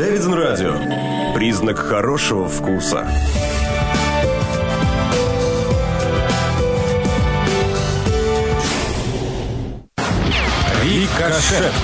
Дэвидсон Радио. Признак хорошего вкуса. Рикошет.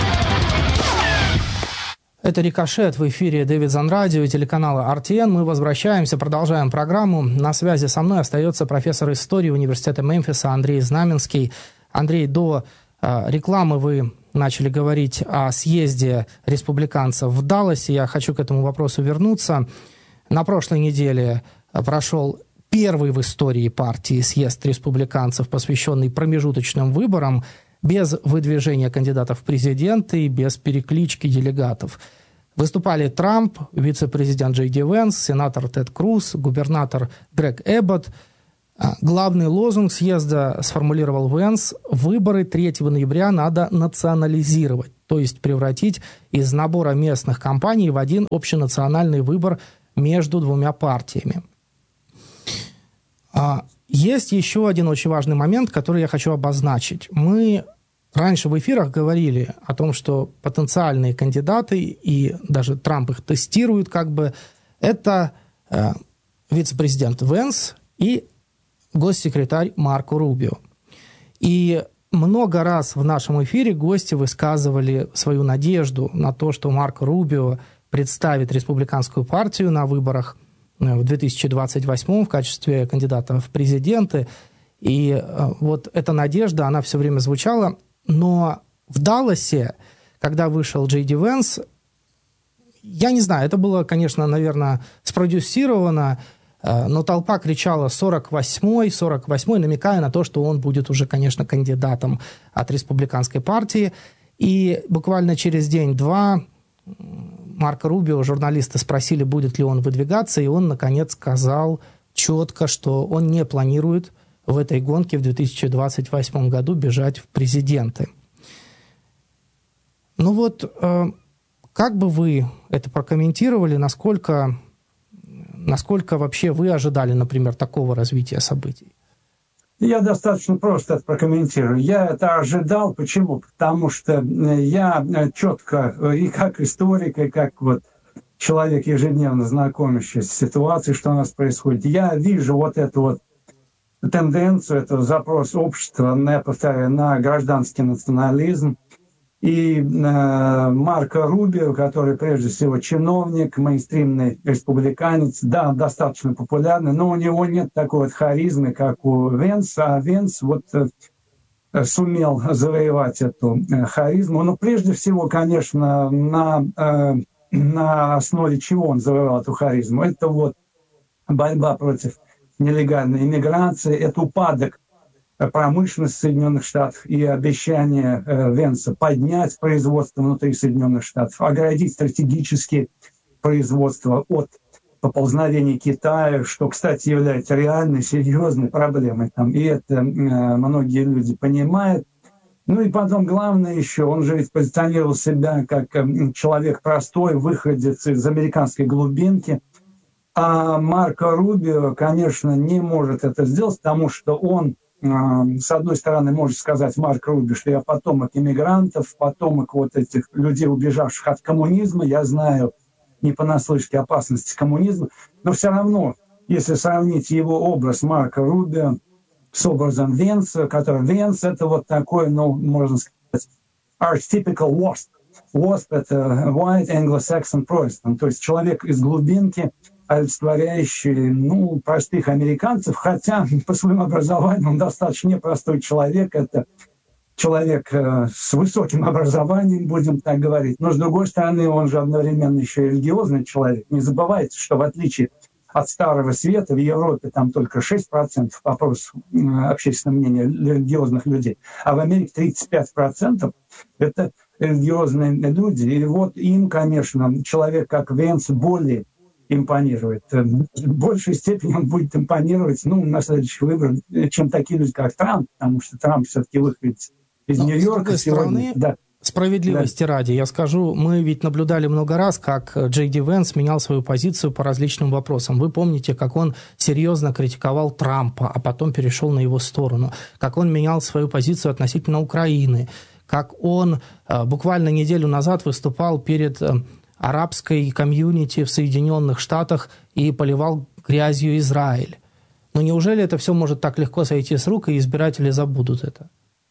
Это «Рикошет» в эфире Дэвидсон Радио и телеканала RTN. Мы возвращаемся, продолжаем программу. На связи со мной остается профессор истории университета Мемфиса Андрей Знаменский. Андрей, до рекламы вы начали говорить о съезде республиканцев в Далласе. Я хочу к этому вопросу вернуться. На прошлой неделе прошел первый в истории партии съезд республиканцев, посвященный промежуточным выборам, без выдвижения кандидатов в президенты и без переклички делегатов. Выступали Трамп, вице-президент Джей Ди Венс, сенатор Тед Круз, губернатор Грег Эббот. Главный лозунг съезда сформулировал Венс: выборы 3 ноября надо национализировать, то есть превратить из набора местных кампаний в один общенациональный выбор между двумя партиями. Есть еще один очень важный момент, который я хочу обозначить. Мы раньше в эфирах говорили о том, что потенциальные кандидаты, и даже Трамп их тестирует, это вице-президент Венс и госсекретарь Марко Рубио. И много раз в нашем эфире гости высказывали свою надежду на то, что Марко Рубио представит республиканскую партию на выборах в 2028 в качестве кандидата в президенты. И вот эта надежда, она все время звучала. Но в Далласе, когда вышел Джей Ди Венс, я не знаю, это было, конечно, наверное, спродюсировано, но толпа кричала 48-й, намекая на то, что он будет уже, конечно, кандидатом от республиканской партии. И буквально через день-два Марко Рубио журналисты спросили, будет ли он выдвигаться, и он, наконец, сказал четко, что он не планирует в этой гонке в 2028 году бежать в президенты. Ну вот, как бы вы это прокомментировали, насколько вообще вы ожидали, например, такого развития событий? Я достаточно просто это прокомментирую. Я это ожидал. Почему? Потому что я четко, и как историк, и как человек, ежедневно знакомящийся с ситуацией, что у нас происходит, я вижу вот эту вот тенденцию, это запрос общества, я повторяю, на гражданский национализм. И Марко Рубио, который прежде всего чиновник, мейнстримный республиканец, да, достаточно популярный, но у него нет такой вот харизмы, как у Венса, а Венс сумел завоевать эту харизму. Но прежде всего, конечно, на основе чего он завоевал эту харизму? Это борьба против нелегальной иммиграции, это упадок промышленности Соединенных Штатов и обещание Венса поднять производство внутри Соединенных Штатов, оградить стратегические производства от поползновения Китая, что, кстати, является реальной, серьезной проблемой. И это многие люди понимают. Ну и потом, главное еще, он же ведь позиционировал себя как человек простой, выходец из американской глубинки. А Марко Рубио, конечно, не может это сделать, потому что он, с одной стороны, может сказать Марко Рубио, что я потомок иммигрантов, потомок вот этих людей, убежавших от коммунизма, я знаю не понаслышке опасности коммунизма, но все равно, если сравнить его образ Марко Рубио с образом Венса, который Венс — это вот такой, можно сказать, archetypical WASP. WASP — это White Anglo-Saxon Protestant, то есть человек из глубинки, олицетворяющий, простых американцев, хотя по своему образованию он достаточно непростой человек, это человек с высоким образованием, будем так говорить, но с другой стороны он же одновременно еще и религиозный человек. Не забывайте, что в отличие от Старого Света в Европе там только 6% по опросу общественного мнения религиозных людей, а в Америке 35% это религиозные люди. И вот им, конечно, человек как Венс более импонирует. В большей степени он будет импонировать на следующий выбор, чем такие люди, как Трамп, потому что Трамп все-таки выходит из Нью-Йорка сегодня. Да. Справедливости ради, я скажу, мы ведь наблюдали много раз, как Джей Ди Венс менял свою позицию по различным вопросам. Вы помните, как он серьезно критиковал Трампа, а потом перешел на его сторону, как он менял свою позицию относительно Украины, как он буквально неделю назад выступал перед арабской комьюнити в Соединенных Штатах и поливал грязью Израиль. Но неужели это все может так легко сойти с рук, и избиратели забудут это?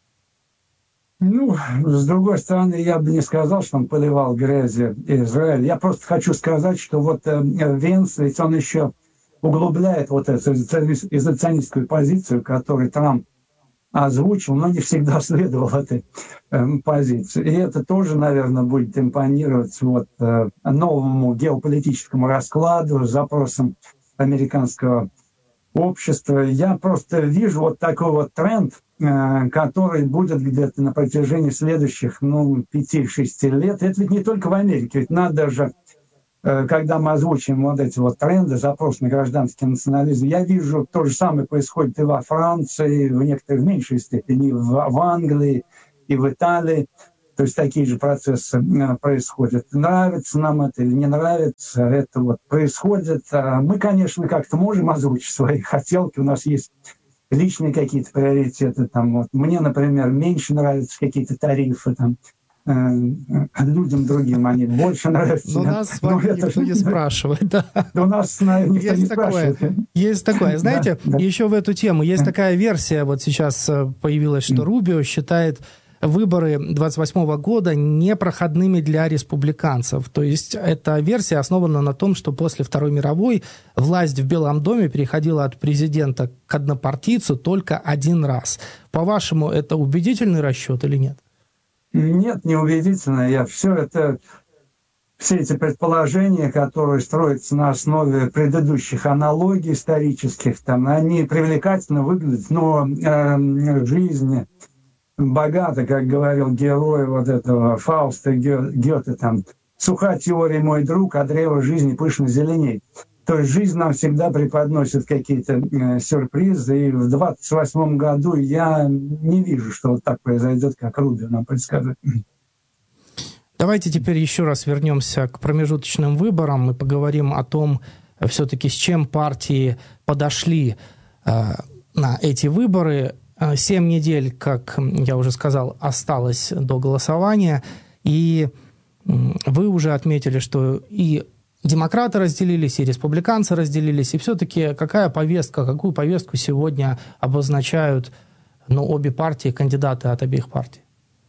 Ну, с другой стороны, я бы не сказал, что он поливал грязью Израиль. Я просто хочу сказать, что вот Венс, ведь он еще углубляет вот эту изоляционистскую позицию, которую Трамп озвучил, но не всегда следовал этой позиции. И это тоже, наверное, будет импонировать вот новому геополитическому раскладу, запросам американского общества. Я просто вижу вот такой вот тренд, который будет где-то на протяжении следующих, 5-6 лет. Это ведь не только в Америке, ведь надо же, когда мы озвучим вот эти вот тренды, запрос на гражданский национализм, я вижу, то же самое происходит и во Франции, в некоторых меньшей степени, и в Англии, и в Италии. То есть такие же процессы происходят. Нравится нам это или не нравится, это вот происходит. Мы, конечно, как-то можем озвучить свои хотелки, у нас есть личные какие-то приоритеты. Там, вот. Мне, например, меньше нравятся какие-то тарифы, там, людям другим они больше нравятся. Но нас с вами никто не спрашивает. Да. У нас никто не спрашивает. Есть такое. Знаете, еще в эту тему есть такая версия, вот сейчас появилась, что Рубио считает выборы 28 года непроходными для республиканцев. То есть эта версия основана на том, что после Второй мировой власть в Белом доме переходила от президента к однопартийцу только один раз. По-вашему, это убедительный расчет или нет? Нет, не убедительно. Все эти предположения, которые строятся на основе предыдущих аналогий исторических, там, они привлекательно выглядят, но жизнь богата, как говорил герой вот этого Фауста Гёте, там, суха теория, мой друг, а древо жизни пышно зеленей. То есть жизнь нам всегда преподносит какие-то сюрпризы, и в 28 году я не вижу, что вот так произойдет, как Рубио нам предсказывает. Давайте теперь еще раз вернемся к промежуточным выборам и поговорим о том, все-таки с чем партии подошли на эти выборы. 7 недель, как я уже сказал, осталось до голосования, и вы уже отметили, что и демократы разделились, и республиканцы разделились, и все-таки какую повестку сегодня обозначают обе партии, кандидаты от обеих партий?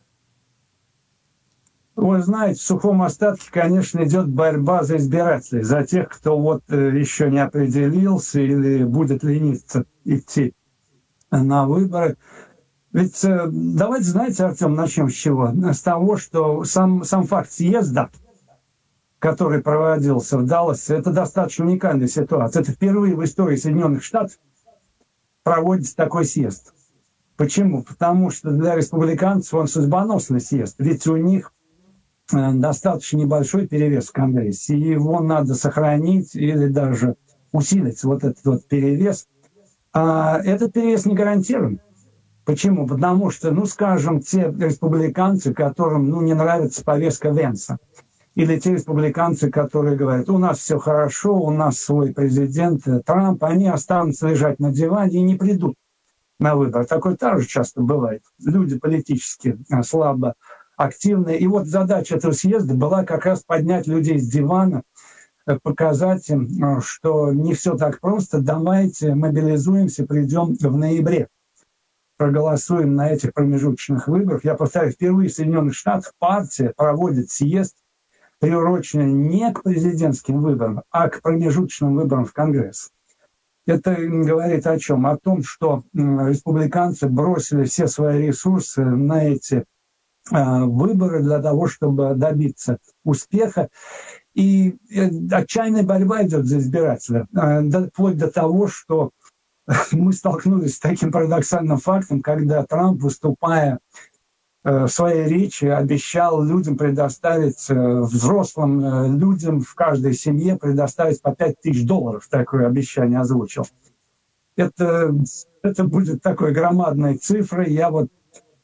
Вы знаете, в сухом остатке, конечно, идет борьба за избирателей, за тех, кто вот еще не определился или будет лениться идти на выборы. Ведь давайте, знаете, Артем, начнем с чего? С того, что сам факт съезда, который проводился в Далласе, это достаточно уникальная ситуация. Это впервые в истории Соединенных Штатов проводится такой съезд. Почему? Потому что для республиканцев он судьбоносный съезд. Ведь у них достаточно небольшой перевес в Конгрессе, и его надо сохранить или даже усилить, вот этот вот перевес. А этот перевес не гарантирован. Почему? Потому что, скажем, те республиканцы, которым не нравится повестка Венса, или те республиканцы, которые говорят, у нас все хорошо, у нас свой президент Трамп, они останутся лежать на диване и не придут на выборы. Такое тоже часто бывает. Люди политически слабо активные. И вот задача этого съезда была как раз поднять людей с дивана, показать им, что не все так просто. Давайте мобилизуемся, придем в ноябре, проголосуем на этих промежуточных выборах. Я повторяю, впервые в Соединенных Штатах партия проводит съезд, приуроченный не к президентским выборам, а к промежуточным выборам в Конгресс. Это говорит о чем? О том, что республиканцы бросили все свои ресурсы на эти выборы для того, чтобы добиться успеха. И отчаянная борьба идет за избирателя, вплоть до того, что мы столкнулись с таким парадоксальным фактом, когда Трамп, выступая в своей речи, обещал людям предоставить, взрослым людям в каждой семье предоставить по $5000. Такое обещание озвучил. Это будет такой громадной цифрой. Я вот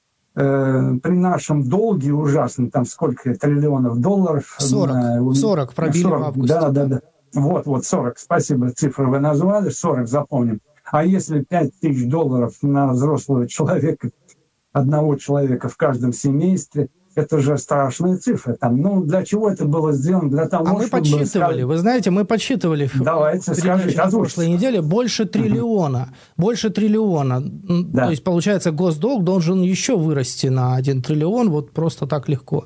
при нашем долге ужасном, там сколько триллионов долларов? 40 пробили 40, в августе. Да. Вот, 40, спасибо, цифру вы назвали, 40 запомним. А если $5000 на взрослого человека, одного человека в каждом семействе, Это же страшные цифры. Там, ну, для чего это было сделано? Для того, мы подсчитывали, вы знаете, мы подсчитывали давайте, скажите, на прошлой неделе больше триллиона. Больше триллиона. Да. То есть, получается, госдолг должен еще вырасти на 1 триллион, вот просто так легко.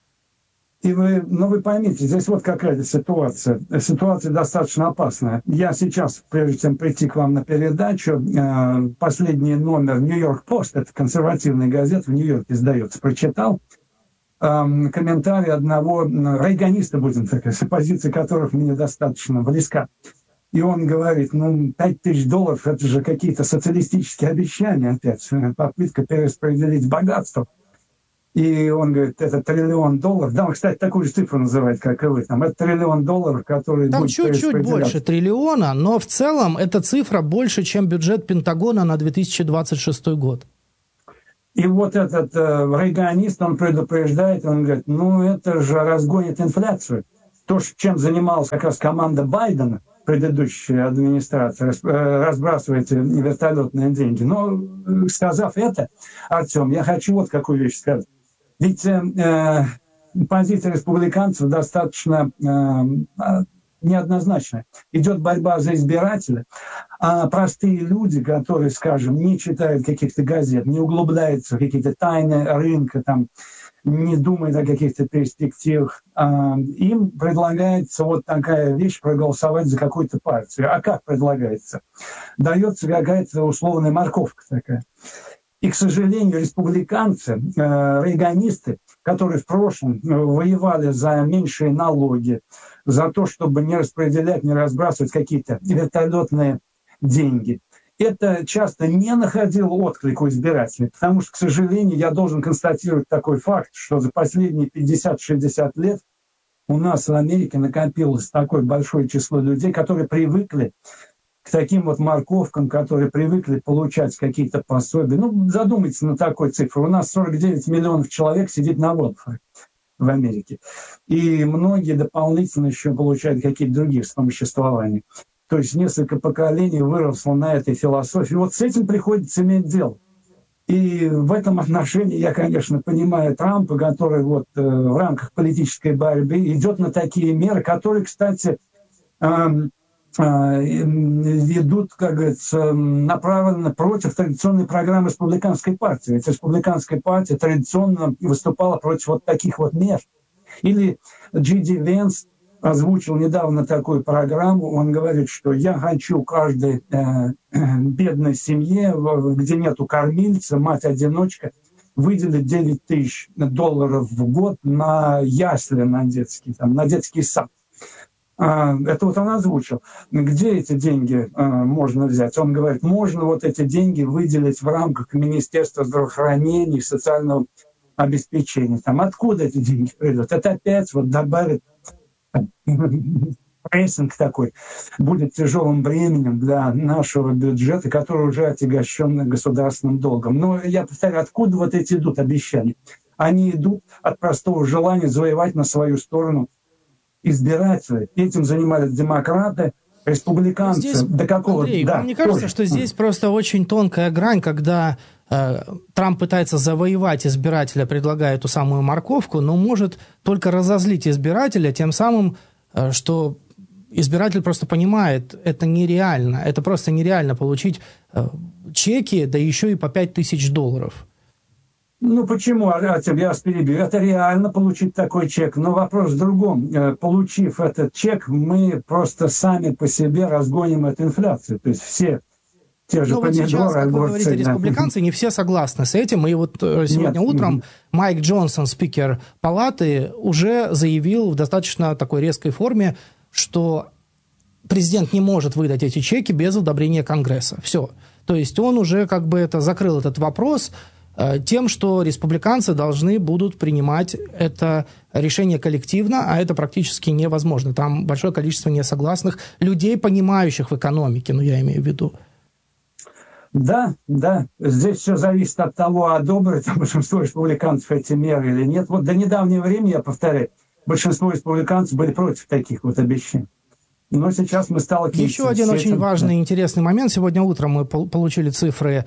И вы поймите, здесь вот какая ситуация. Ситуация достаточно опасная. Я сейчас, прежде чем прийти к вам на передачу, последний номер «Нью-Йорк Пост», это консервативная газета, в Нью-Йорке издается, прочитал комментарий одного рейганиста, будем так сказать, позиция которых мне достаточно близка. И он говорит, $5000 – это же какие-то социалистические обещания опять, попытка перераспределить богатство. И он говорит, это $1 триллион. Да, он, кстати, такую же цифру называет, как и вы. Там, это $1 триллион, который там будет чуть-чуть больше триллиона, но в целом эта цифра больше, чем бюджет Пентагона на 2026 год. И вот этот рейганист, он предупреждает, он говорит, это же разгонит инфляцию. То, чем занималась как раз команда Байдена, предыдущая администрация, разбрасываете вертолетные деньги. Но, сказав это, Артем, я хочу вот какую вещь сказать. Ведь позиция республиканцев достаточно неоднозначная. Идет борьба за избирателя, а простые люди, которые, скажем, не читают каких-то газет, не углубляются в какие-то тайны рынка, там, не думают о каких-то перспективах, им предлагается вот такая вещь проголосовать за какую-то партию. А как предлагается? Дается какая-то условная морковка такая. И, к сожалению, республиканцы, рейганисты, которые в прошлом воевали за меньшие налоги, за то, чтобы не распределять, не разбрасывать какие-то вертолетные деньги, это часто не находило отклика у избирателей, потому что, к сожалению, я должен констатировать такой факт, что за последние 50-60 лет у нас в Америке накопилось такое большое число людей, которые привыкли к таким вот морковкам, которые привыкли получать какие-то пособия. Задумайтесь на такой цифре. У нас 49 миллионов человек сидит на welfare в Америке. И многие дополнительно еще получают какие-то другие вспомоществования. То есть несколько поколений выросло на этой философии. Вот с этим приходится иметь дело. И в этом отношении я, конечно, понимаю Трампа, который вот в рамках политической борьбы идет на такие меры, которые, кстати, ведут, как говорится, направленно против традиционной программы республиканской партии. Ведь республиканская партия традиционно выступала против вот таких вот мер. Или Джей Ди Венс озвучил недавно такую программу. Он говорит, что я хочу каждой бедной семье, где нету кормильца, мать-одиночка, выделить $9000 в год на ясли, на детский сад. Это вот он озвучил. Где эти деньги можно взять? Он говорит, можно вот эти деньги выделить в рамках Министерства здравоохранения и социального обеспечения. Откуда эти деньги придут? Это опять вот добавит прессинг такой, будет тяжелым бременем для нашего бюджета, который уже отягощен государственным долгом. Но я повторяю, откуда вот эти идут обещания? Они идут от простого желания завоевать на свою сторону избиратели. Этим занимались демократы, республиканцы. Здесь, до какого? Андрей, вам не кажется, что здесь просто очень тонкая грань, когда Трамп пытается завоевать избирателя, предлагая эту самую морковку, но может только разозлить избирателя тем самым, что избиратель просто понимает, это нереально, это просто нереально получить чеки, да еще и по $5000. Почему, Артем, я вас перебью? Это реально получить такой чек, но вопрос в другом. Получив этот чек, мы просто сами по себе разгоним эту инфляцию. То есть все те же помидоры, вот сейчас, как вы огурцы, говорите, республиканцы не все согласны с этим. И вот сегодня утром Майк Джонсон, спикер палаты, уже заявил в достаточно такой резкой форме, что президент не может выдать эти чеки без одобрения Конгресса. Все. То есть он уже закрыл этот вопрос тем, что республиканцы должны будут принимать это решение коллективно, а это практически невозможно. Там большое количество несогласных людей, понимающих в экономике, я имею в виду. Да. Здесь все зависит от того, одобрит большинство республиканцев эти меры или нет. Вот до недавнего времени, я повторяю, большинство республиканцев были против таких вот обещаний. Но сейчас мы сталкиваемся Еще один очень важный и интересный момент. Сегодня утром мы получили цифры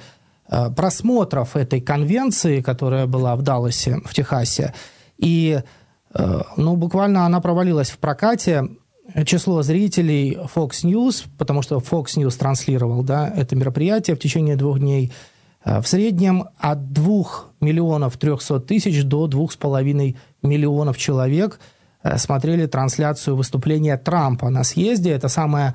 просмотров этой конвенции, которая была в Далласе, в Техасе. И буквально она провалилась в прокате. Число зрителей Fox News, потому что Fox News транслировал это мероприятие в течение 2 дней, в среднем от 2 300 000 до 2,5 миллионов человек смотрели трансляцию выступления Трампа на съезде. Это самое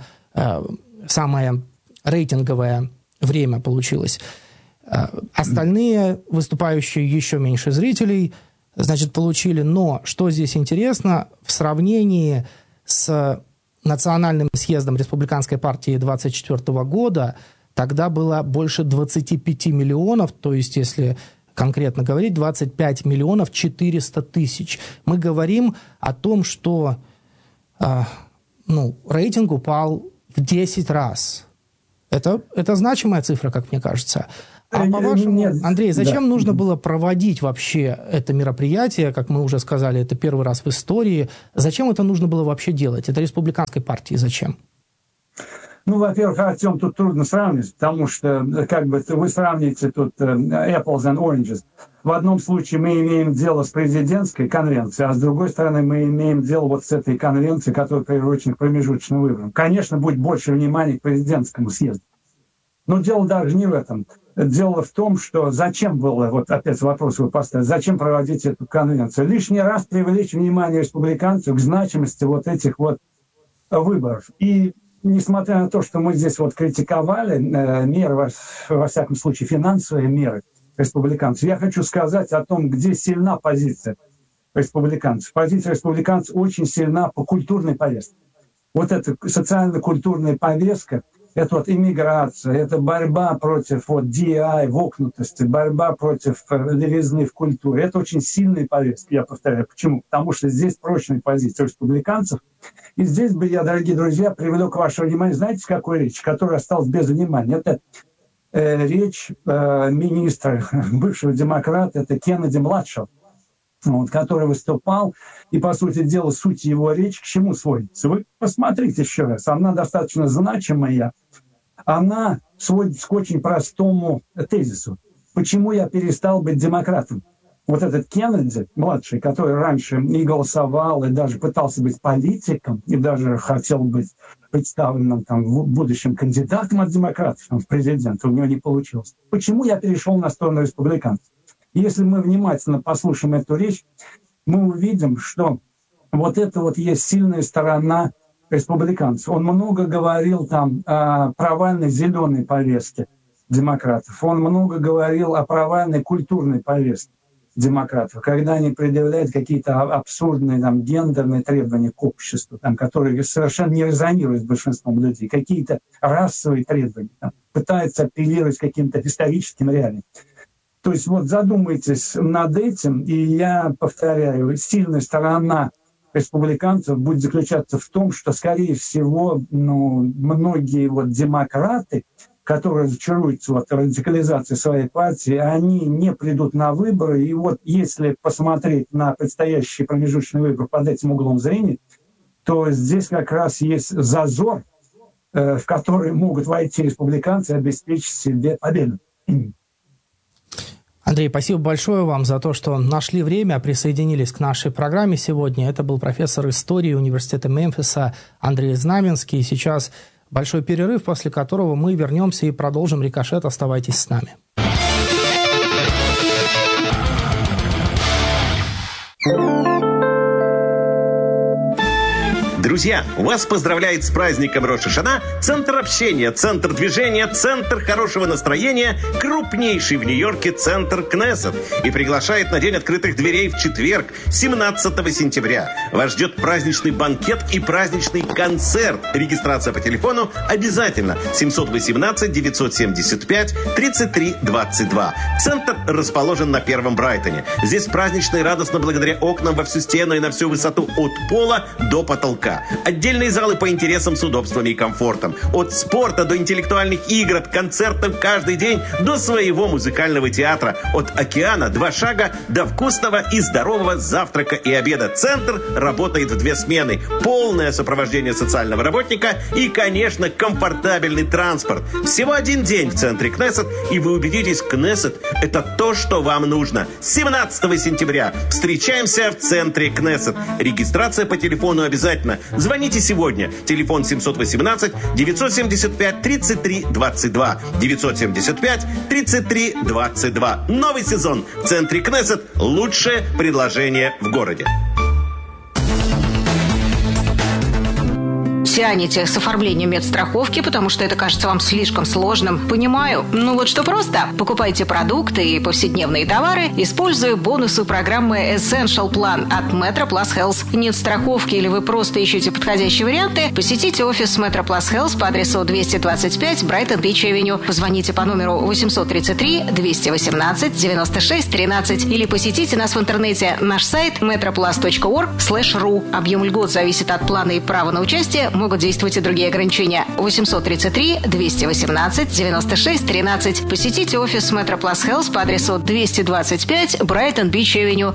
рейтинговое время получилось. Остальные выступающие еще меньше зрителей, получили. Но что здесь интересно, в сравнении с национальным съездом Республиканской партии 24 года, тогда было больше 25 миллионов, то есть, если конкретно говорить, 25 миллионов 400 тысяч. Мы говорим о том, что рейтинг упал в 10 раз. Это значимая цифра, как мне кажется. А по-вашему, Андрей, зачем нужно было проводить вообще это мероприятие? Как мы уже сказали, это первый раз в истории. Зачем это нужно было вообще делать? Это республиканской партии зачем? Во-первых, Артем, тут трудно сравнивать, потому что вы сравните тут apples and oranges. В одном случае мы имеем дело с президентской конвенцией, а с другой стороны мы имеем дело с этой конвенцией, которая приурочена к промежуточным выборам. Конечно, будет больше внимания к президентскому съезду. Но дело даже не в этом. Дело в том, что зачем было, опять вопрос вы поставили, зачем проводить эту конвенцию? Лишний раз привлечь внимание республиканцев к значимости этих выборов. И несмотря на то, что мы здесь критиковали меры, во всяком случае финансовые меры республиканцев, я хочу сказать о том, где сильна позиция республиканцев. Позиция республиканцев очень сильна по культурной повестке. Эта социально-культурная повестка, это иммиграция, это борьба против DEI, вокнутости, борьба против левизны в культуре. Это очень сильная повестка, я повторяю. Почему? Потому что здесь прочная позиция республиканцев. И здесь бы я, дорогие друзья, привлек ваше внимание, знаете, с какой речи, которая осталась без внимания? Это речь министра, бывшего демократа, это Кеннеди-младшего, который выступал, и, по сути дела, суть его речи к чему сводится. Вы посмотрите еще раз, она достаточно значимая, она сводится к очень простому тезису. Почему я перестал быть демократом? Этот Кеннеди, младший, который раньше и голосовал, и даже пытался быть политиком, и даже хотел быть представленным будущим кандидатом от демократов в президенты, у него не получилось. Почему я перешел на сторону республиканцев? Если мы внимательно послушаем эту речь, мы увидим, что это есть сильная сторона республиканцев. Он много говорил о провальной зеленой повестке демократов. Он много говорил о провальной культурной повестке демократов, когда они предъявляют какие-то абсурдные гендерные требования к обществу, которые совершенно не резонируют с большинством людей, какие-то расовые требования, пытаются апеллировать к каким-то историческим реалиям. То есть задумайтесь над этим, и я повторяю, сильная сторона республиканцев будет заключаться в том, что, скорее всего, многие демократы, которые разочаруются в радикализации своей партии, они не придут на выборы. И если посмотреть на предстоящие промежуточные выборы под этим углом зрения, то здесь как раз есть зазор, в который могут войти республиканцы и обеспечить себе победу. Андрей, спасибо большое вам за то, что нашли время, присоединились к нашей программе сегодня. Это был профессор истории Университета Мемфиса Андрей Знаменский. Сейчас большой перерыв, после которого мы вернемся и продолжим «Рикошет». Оставайтесь с нами. Друзья, вас поздравляет с праздником Рош ха-Шана Центр общения, Центр движения, Центр хорошего настроения, крупнейший в Нью-Йорке Центр Кнессет, и приглашает на День открытых дверей в четверг, 17 сентября. Вас ждет праздничный банкет и праздничный концерт. Регистрация по телефону обязательно 718-975-3322. Центр расположен на Первом Брайтоне. Здесь празднично и радостно благодаря окнам во всю стену и на всю высоту от пола до потолка. ЖКХ. Отдельные залы по интересам с удобствами и комфортом. От спорта до интеллектуальных игр, от концертов каждый день до своего музыкального театра. От океана 2 шага до вкусного и здорового завтрака и обеда. Центр работает в 2 смены. Полное сопровождение социального работника и, конечно, комфортабельный транспорт. Всего 1 день в центре Кнессет, и вы убедитесь, Кнессет – это то, что вам нужно. 17 сентября встречаемся в центре Кнессет. Регистрация по телефону обязательно. Звоните сегодня. Телефон 718-975-33-22. 975-33-22. Новый сезон в центре Кнессет. Лучшее предложение в городе. Тянете с оформлением медстраховки, потому что это кажется вам слишком сложным. Понимаю. Ну вот что просто. Покупайте продукты и повседневные товары, используя бонусы программы Essential Plan от Metro Plus Health. Нет страховки или вы просто ищете подходящие варианты? Посетите офис Metro Plus Health по адресу 225 Brighton Beach Avenue. Позвоните по номеру 833-218-96-13 или посетите нас в интернете. Наш сайт metroplus.org/ru. Объем льгот зависит от плана и права на участие. Могут действовать и другие ограничения. 833-218-96-13. Посетите офис Metro Plus Health по адресу 225 Brighton Beach Avenue.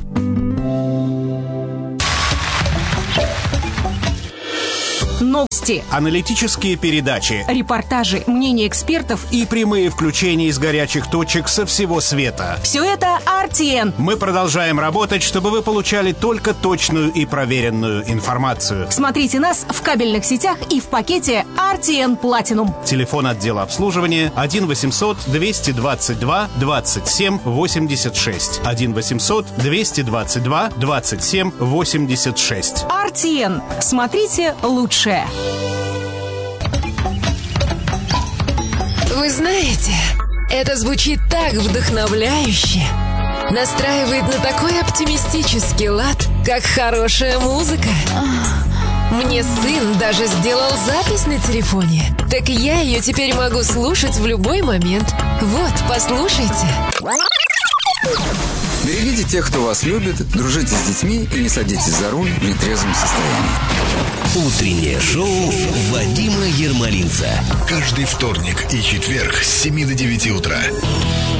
Новости, аналитические передачи, репортажи, мнения экспертов и прямые включения из горячих точек со всего света. Все это RTN. Мы продолжаем работать, чтобы вы получали только точную и проверенную информацию. Смотрите нас в кабельных сетях и в пакете RTN Platinum. Телефон отдела обслуживания 1-800-222-27-86. 1-800-222-27-86. RTN. Смотрите лучше. Вы знаете, это звучит так вдохновляюще, настраивает на такой оптимистический лад, как хорошая музыка. Мне сын даже сделал запись на телефоне, так я ее теперь могу слушать в любой момент. Вот, послушайте. Берегите тех, кто вас любит, дружите с детьми и не садитесь за руль в нетрезвом состоянии. Утреннее шоу Вадима Ермолинца. Каждый вторник и четверг с 7 до 9 утра.